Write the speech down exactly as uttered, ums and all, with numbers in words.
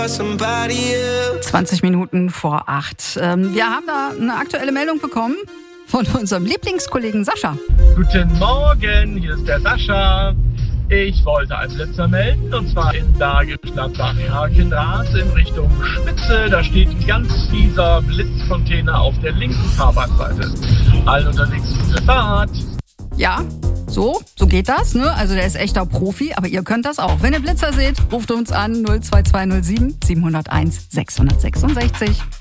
zwanzig Minuten vor acht. Ähm, wir haben da eine aktuelle Meldung bekommen von unserem Lieblingskollegen Sascha. Guten Morgen, hier ist der Sascha. Ich wollte einen Blitzer melden, und zwar in Dahlgestadtbach-Herkenrath in Richtung Spitze. Da steht ein ganz fieser Blitzcontainer auf der linken Fahrbahnseite. Allen unterwegs gute Fahrt. Ja, so, so geht das, ne? Also der ist echter Profi, aber ihr könnt das auch. Wenn ihr Blitzer seht, ruft uns an null zwei zwei null sieben sieben null eins sechs sechs sechs.